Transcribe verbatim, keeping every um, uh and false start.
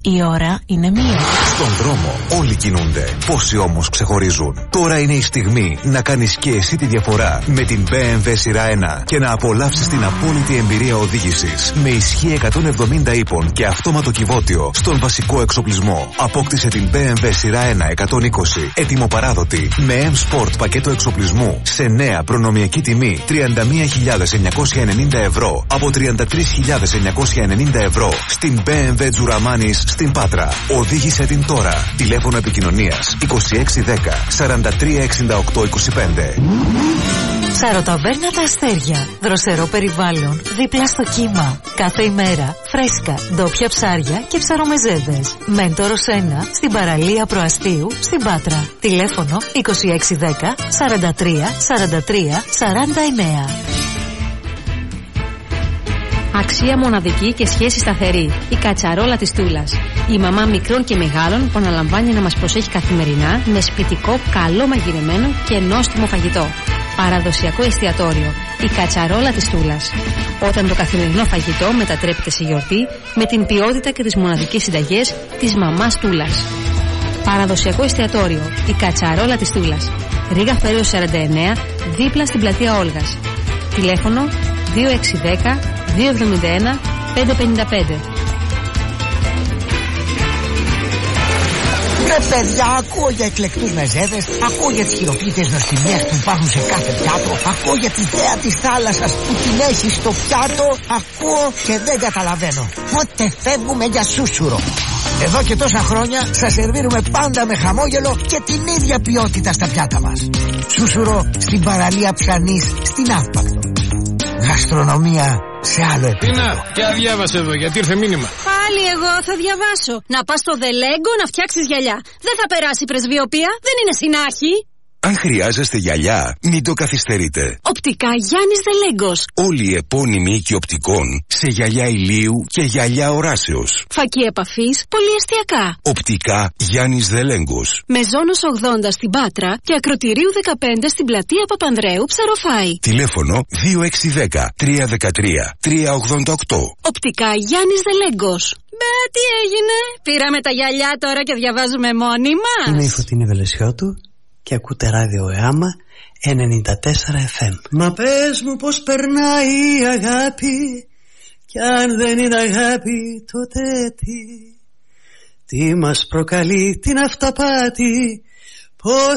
Η ώρα είναι μία. Στον δρόμο όλοι κινούνται. Πόσοι όμως ξεχωρίζουν. Τώρα είναι η στιγμή να κάνεις και εσύ τη διαφορά με την μπι εμ ντάμπλιου σειρά ένα και να απολαύσεις την απόλυτη εμπειρία οδήγησης με ισχύ εκατόν εβδομήντα ύπων και αυτόματο κυβότιο στον βασικό εξοπλισμό. Απόκτησε την μπι εμ ντάμπλιου σειρά ένα εκατόν είκοσι έτοιμοπαράδοτη με M-Sport πακέτο εξοπλισμού σε νέα προνομιακή τιμή τριάντα μία χιλιάδες εννιακόσια ενενήντα ευρώ από τριάντα τρεις χιλιάδες εννιακόσια ενενήντα ευρώ στην μπι εμ ντάμπλιου Τζουραμάνης στην Πάτρα. Οδήγησε την τώρα. Τηλέφωνο επικοινωνίας είκοσι έξι δέκα σαράντα τρία εξήντα οκτώ είκοσι πέντε. Ψαροταβέρνα Τα Αστέρια. Δροσερό περιβάλλον δίπλα στο κύμα. Κάθε ημέρα φρέσκα, ντόπια ψάρια και ψαρομεζέδες. Μέντορος ένα στην παραλία Προαστίου στην Πάτρα. Τηλέφωνο είκοσι έξι δέκα σαράντα τρία σαράντα τρία σαράντα εννέα. Αξία μοναδική και σχέση σταθερή. Η κατσαρόλα της Τούλας. Η μαμά μικρών και μεγάλων που αναλαμβάνει να μας προσέχει καθημερινά με σπιτικό, καλό μαγειρεμένο και νόστιμο φαγητό. Παραδοσιακό εστιατόριο. Η κατσαρόλα της Τούλας. Όταν το καθημερινό φαγητό μετατρέπεται σε γιορτή με την ποιότητα και τις μοναδικές συνταγές της μαμάς Τούλας. Παραδοσιακό εστιατόριο. Η κατσαρόλα της Τούλας. Ρήγα Φέρεως σαράντα εννέα, δίπλα στην πλατεία Όλγας. Τηλέφωνο δύο έξι δέκα δύο εβδομήντα ένα πεντακόσια πενήντα πέντε. Ρε παιδιά, ακούω για εκλεκτούς μεζέδες, ακούω για τις χειροποίητες νοστιμιές που υπάρχουν σε κάθε πιάτο, ακούω για τη θέα της θάλασσας που την έχει στο πιάτο, ακούω και δεν καταλαβαίνω. Πότε φεύγουμε για σούσουρο. Εδώ και τόσα χρόνια σας σερβίρουμε πάντα με χαμόγελο και την ίδια ποιότητα στα πιάτα μας. Σούσουρο στην παραλία Ψανής στην Αύπακτο. Γαστρονομία σε άλλο επίπεδο. Τίνα, και αδιάβασε εδώ γιατί ήρθε μήνυμα. Πάλι εγώ θα διαβάσω. Να πας στο Δελέγκο να φτιάξεις γυαλιά. Δεν θα περάσει η πρεσβειοποία, δεν είναι στην άρχη. Αν χρειάζεστε γυαλιά, μην το καθυστερείτε. Οπτικά Γιάννης Δελέγκος. Όλοι οι επώνυμοι οίκοι οπτικών σε γυαλιά ηλίου και γυαλιά οράσεως. Φακή επαφής, πολυεστιακά. Οπτικά Γιάννης Δελέγκος. Μεζόνος ογδόντα στην Πάτρα και Ακροτηρίου δεκαπέντε στην πλατεία Παπανδρέου Ψαροφάη. Τηλέφωνο δύο έξι δέκα τρία δεκατρία τρία ογδόντα οκτώ. Οπτικά Γιάννης Δελέγκος. Μπε, τι έγινε? Πήραμε τα γυαλιά τώρα και διαβάζουμε μόνοι μας. Είμαι η Φωτεινή Βελεσιώτου και ακούτε ράδιο ΕΑΜΑ ενενήντα τέσσερα εφ εμ. Μα πες μου πως περνάει η αγάπη, κι αν δεν είναι αγάπη τότε τι? Τι μας προκαλεί την αυταπάτη, πως